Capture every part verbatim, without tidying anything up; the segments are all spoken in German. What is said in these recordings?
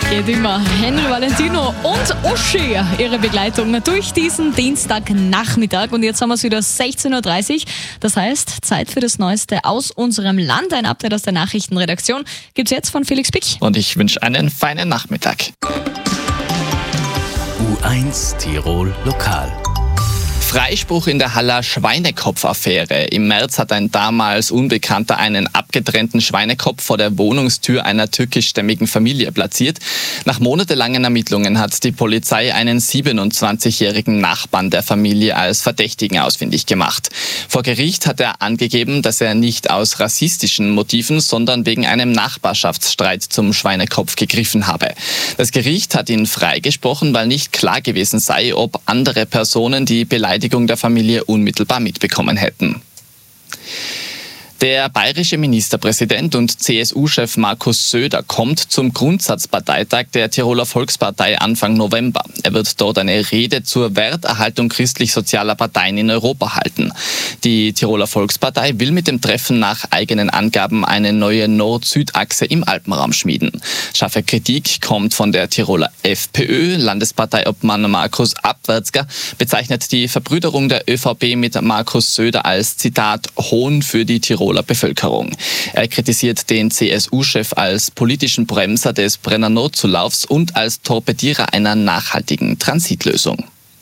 Geht immer. Henry Valentino und Uschi, ihre Begleitung durch diesen Dienstagnachmittag. Und jetzt haben wir es wieder sechzehn Uhr dreißig. Das heißt, Zeit für das Neueste aus unserem Land. Ein Update aus der Nachrichtenredaktion gibt's jetzt von Felix Pick. Und ich wünsche einen feinen Nachmittag. U eins Tirol Lokal. Freispruch in der Haller Schweinekopf-Affäre. Im März hat ein damals Unbekannter einen abgetrennten Schweinekopf vor der Wohnungstür einer türkischstämmigen Familie platziert. Nach monatelangen Ermittlungen hat die Polizei einen siebenundzwanzigjährigen Nachbarn der Familie als Verdächtigen ausfindig gemacht. Vor Gericht hat er angegeben, dass er nicht aus rassistischen Motiven, sondern wegen einem Nachbarschaftsstreit zum Schweinekopf gegriffen habe. Das Gericht hat ihn freigesprochen, weil nicht klar gewesen sei, ob andere Personen die Beleidigung der Familie unmittelbar mitbekommen hätten. Der bayerische Ministerpräsident und C S U-Chef Markus Söder kommt zum Grundsatzparteitag der Tiroler Volkspartei Anfang November. Er wird dort eine Rede zur Werterhaltung christlich-sozialer Parteien in Europa halten. Die Tiroler Volkspartei will mit dem Treffen nach eigenen Angaben eine neue Nord-Süd-Achse im Alpenraum schmieden. Scharfe Kritik kommt von der Tiroler FPÖ. Landesparteiobmann Markus Abwärtsger bezeichnet die Verbrüderung der ÖVP mit Markus Söder als, Zitat, Hohn für die Tiroler Bevölkerung. Er kritisiert den C S U-Chef als politischen Bremser des Brenner Notzulaufs und als Torpedierer einer nachhaltigen Transitlösung.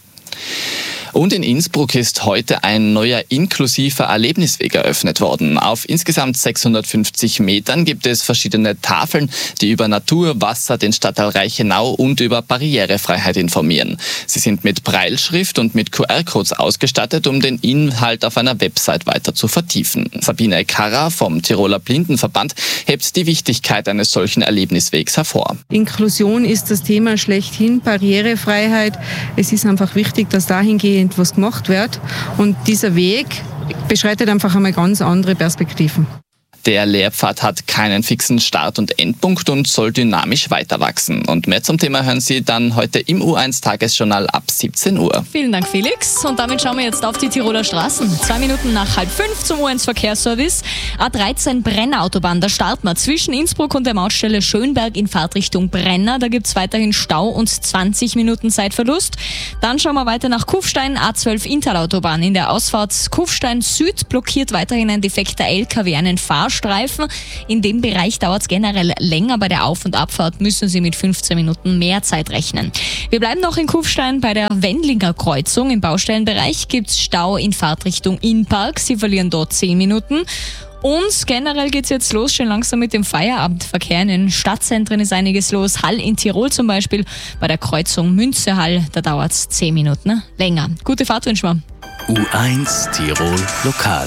Und in Innsbruck ist heute ein neuer inklusiver Erlebnisweg eröffnet worden. Auf insgesamt sechshundertfünfzig Metern gibt es verschiedene Tafeln, die über Natur, Wasser, den Stadtteil Reichenau und über Barrierefreiheit informieren. Sie sind mit Brailleschrift und mit Q R-Codes ausgestattet, um den Inhalt auf einer Website weiter zu vertiefen. Sabine Karrer vom Tiroler Blindenverband hebt die Wichtigkeit eines solchen Erlebniswegs hervor. Inklusion ist das Thema schlechthin, Barrierefreiheit. Es ist einfach wichtig, dass dahingehend was gemacht wird. Und dieser Weg beschreitet einfach einmal ganz andere Perspektiven. Der Lehrpfad hat keinen fixen Start- und Endpunkt und soll dynamisch weiter wachsen. Und mehr zum Thema hören Sie dann heute im U eins Tagesjournal ab siebzehn Uhr. Vielen Dank, Felix. Und damit schauen wir jetzt auf die Tiroler Straßen. Zwei Minuten nach halb fünf zum U eins Verkehrsservice. A dreizehn Brenner-Autobahn, da starten wir zwischen Innsbruck und der Mautstelle Schönberg in Fahrtrichtung Brenner. Da gibt es weiterhin Stau und zwanzig Minuten Zeitverlust. Dann schauen wir weiter nach Kufstein, A zwölf Inntal-Autobahn. In der Ausfahrt Kufstein Süd blockiert weiterhin ein defekter L K W einen Fahrstreifen. In dem Bereich dauert es generell länger. Bei der Auf- und Abfahrt müssen Sie mit fünfzehn Minuten mehr Zeit rechnen. Wir bleiben noch in Kufstein bei der Wendlinger Kreuzung. Im Baustellenbereich gibt es Stau in Fahrtrichtung Innpark. Sie verlieren dort zehn Minuten. Und generell geht's jetzt los, schon langsam mit dem Feierabendverkehr. In den Stadtzentren ist einiges los. Hall in Tirol zum Beispiel, bei der Kreuzung Münze-Hall, da dauert es zehn Minuten länger. Gute Fahrt wünschen wir. U eins Tirol Lokal.